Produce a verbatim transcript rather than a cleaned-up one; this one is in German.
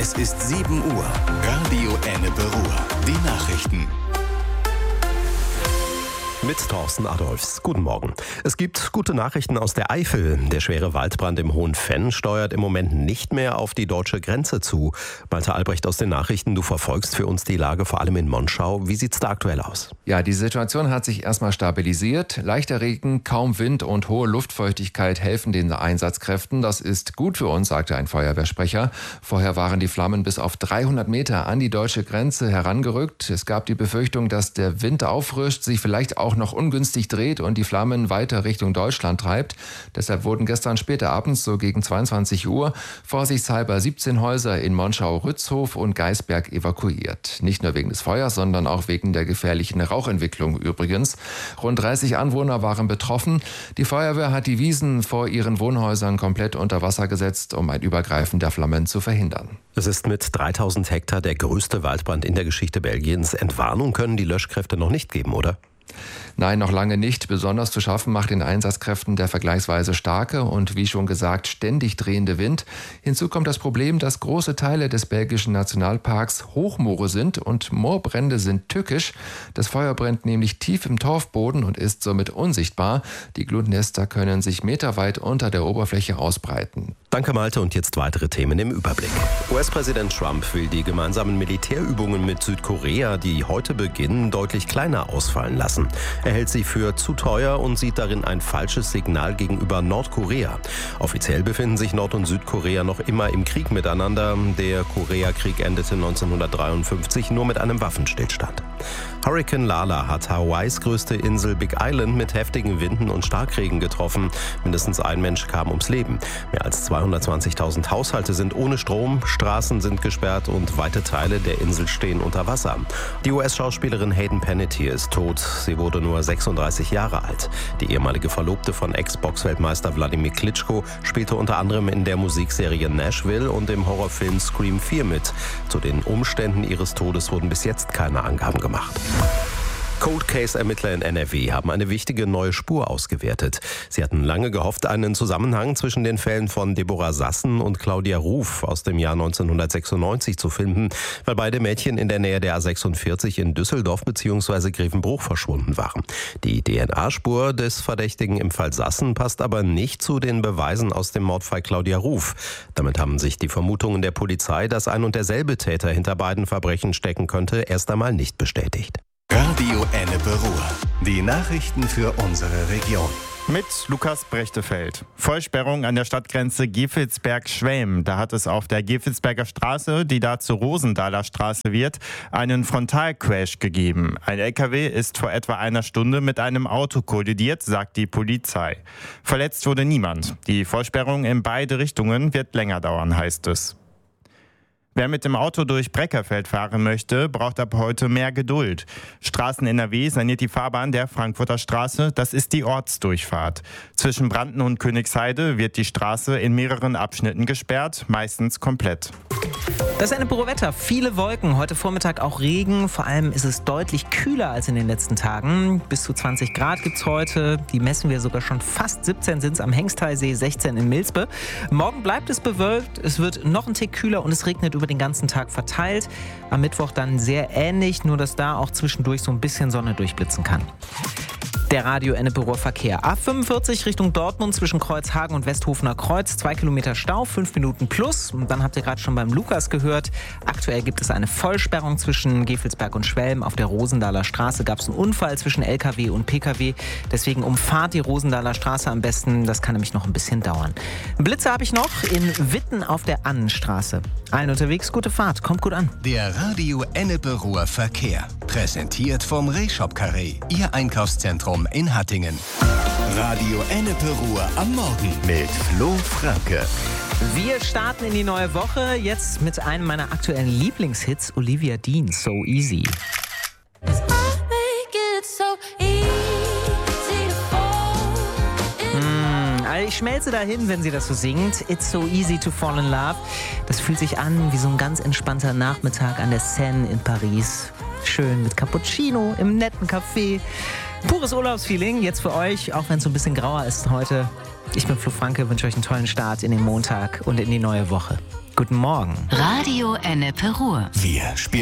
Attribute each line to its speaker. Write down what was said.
Speaker 1: Es ist sieben Uhr. Radio Ennepe Ruhr. Die Nachrichten.
Speaker 2: Mit Thorsten Adolfs. Guten Morgen. Es gibt gute Nachrichten aus der Eifel. Der schwere Waldbrand im Hohen Venn steuert im Moment nicht mehr auf die deutsche Grenze zu. Malte Albrecht aus den Nachrichten, du verfolgst für uns die Lage vor allem in Monschau. Wie sieht's da aktuell aus?
Speaker 3: Ja, die Situation hat sich erstmal stabilisiert. Leichter Regen, kaum Wind und hohe Luftfeuchtigkeit helfen den Einsatzkräften. Das ist gut für uns, sagte ein Feuerwehrsprecher. Vorher waren die Flammen bis auf dreihundert Meter an die deutsche Grenze herangerückt. Es gab die Befürchtung, dass der Wind auffrischt, sich vielleicht auch noch ungünstig dreht und die Flammen weiter Richtung Deutschland treibt. Deshalb wurden gestern später abends, so gegen zweiundzwanzig Uhr, vorsichtshalber siebzehn Häuser in Monschau-Rützhof und Geisberg evakuiert. Nicht nur wegen des Feuers, sondern auch wegen der gefährlichen Rauchentwicklung übrigens. Rund dreißig Anwohner waren betroffen. Die Feuerwehr hat die Wiesen vor ihren Wohnhäusern komplett unter Wasser gesetzt, um ein Übergreifen der Flammen zu verhindern.
Speaker 2: Es ist mit dreitausend Hektar der größte Waldbrand in der Geschichte Belgiens. Entwarnung können die Löschkräfte noch nicht geben, oder?
Speaker 3: Nein, noch lange nicht. Besonders zu schaffen macht den Einsatzkräften der vergleichsweise starke und, wie schon gesagt, ständig drehende Wind. Hinzu kommt das Problem, dass große Teile des belgischen Nationalparks Hochmoore sind und Moorbrände sind tückisch. Das Feuer brennt nämlich tief im Torfboden und ist somit unsichtbar. Die Glutnester können sich meterweit unter der Oberfläche ausbreiten.
Speaker 2: Danke, Malte. Und jetzt weitere Themen im Überblick. U S-Präsident Trump will die gemeinsamen Militärübungen mit Südkorea, die heute beginnen, deutlich kleiner ausfallen lassen. Er hält sie für zu teuer und sieht darin ein falsches Signal gegenüber Nordkorea. Offiziell befinden sich Nord- und Südkorea noch immer im Krieg miteinander. Der Koreakrieg endete neunzehnhundertdreiundfünfzig nur mit einem Waffenstillstand. Hurrikan Lala hat Hawaiis größte Insel Big Island mit heftigen Winden und Starkregen getroffen. Mindestens ein Mensch kam ums Leben. Mehr als zweihundertzwanzigtausend Haushalte sind ohne Strom, Straßen sind gesperrt und weite Teile der Insel stehen unter Wasser. Die U S-Schauspielerin Hayden Panettiere ist tot. Sie wurde nur sechsunddreißig Jahre alt. Die ehemalige Verlobte von Ex-Boxweltmeister Wladimir Klitschko spielte unter anderem in der Musikserie Nashville und im Horrorfilm Scream vier mit. Zu den Umständen ihres Todes wurden bis jetzt keine Angaben gemacht. Cold Case-Ermittler in N R W haben eine wichtige neue Spur ausgewertet. Sie hatten lange gehofft, einen Zusammenhang zwischen den Fällen von Deborah Sassen und Claudia Ruf aus dem Jahr neunzehnhundertsechsundneunzig zu finden, weil beide Mädchen in der Nähe der A sechsundvierzig in Düsseldorf bzw. Grevenbruch verschwunden waren. Die D N A-Spur des Verdächtigen im Fall Sassen passt aber nicht zu den Beweisen aus dem Mordfall Claudia Ruf. Damit haben sich die Vermutungen der Polizei, dass ein und derselbe Täter hinter beiden Verbrechen stecken könnte, erst einmal nicht bestätigt.
Speaker 1: Radio Ennepe Ruhr. Die Nachrichten für unsere Region.
Speaker 4: Mit Lukas Brechtefeld. Vollsperrung an der Stadtgrenze Gevelsberg-Schwelm. Da hat es auf der Gevelsberger Straße, die da zur Rosendaler Straße wird, einen Frontalcrash gegeben. Ein L K W ist vor etwa einer Stunde mit einem Auto kollidiert, sagt die Polizei. Verletzt wurde niemand. Die Vollsperrung in beide Richtungen wird länger dauern, heißt es. Wer mit dem Auto durch Breckerfeld fahren möchte, braucht ab heute mehr Geduld. Straßen N R W saniert die Fahrbahn der Frankfurter Straße. Das ist die Ortsdurchfahrt. Zwischen Brandten und Königsheide wird die Straße in mehreren Abschnitten gesperrt, meistens komplett.
Speaker 5: Das Ennepe Ruhr Wetter. Viele Wolken, heute Vormittag auch Regen. Vor allem ist es deutlich kühler als in den letzten Tagen. Bis zu zwanzig Grad gibt es heute. Die messen wir sogar schon fast. siebzehn sind es am Hengsteisee, sechzehn in Milspe. Morgen bleibt es bewölkt. Es wird noch ein Tick kühler und es regnet über den ganzen Tag verteilt. Am Mittwoch dann sehr ähnlich, nur dass da auch zwischendurch so ein bisschen Sonne durchblitzen kann. Der Radio Ennepe Ruhr Verkehr. A fünfundvierzig Richtung Dortmund zwischen Kreuzhagen und Westhofener Kreuz. Zwei Kilometer Stau, fünf Minuten plus. Und dann habt ihr gerade schon beim Lukas gehört. Aktuell gibt es eine Vollsperrung zwischen Gevelsberg und Schwelm. Auf der Rosendaler Straße gab es einen Unfall zwischen L K W und P K W. Deswegen umfahrt die Rosendaler Straße am besten. Das kann nämlich noch ein bisschen dauern. Blitze habe ich noch in Witten auf der Annenstraße. Allen unterwegs, gute Fahrt. Kommt gut an.
Speaker 1: Der Radio Ennepe Ruhr Verkehr. Präsentiert vom Rehshop Carré. Ihr Einkaufszentrum in Hattingen. Radio Ennepe Ruhr am Morgen mit Flo Franke.
Speaker 5: Wir starten in die neue Woche jetzt mit einem meiner aktuellen Lieblingshits, Olivia Dean, So Easy. Mm, ich schmelze dahin, wenn sie das so singt. It's so easy to fall in love. Das fühlt sich an wie so ein ganz entspannter Nachmittag an der Seine in Paris. Schön mit Cappuccino im netten Café. Pures Urlaubsfeeling jetzt für euch, auch wenn es so ein bisschen grauer ist heute. Ich bin Flo Franke, wünsche euch einen tollen Start in den Montag und in die neue Woche. Guten Morgen.
Speaker 6: Radio Ennepe Ruhr.
Speaker 1: Wir spielen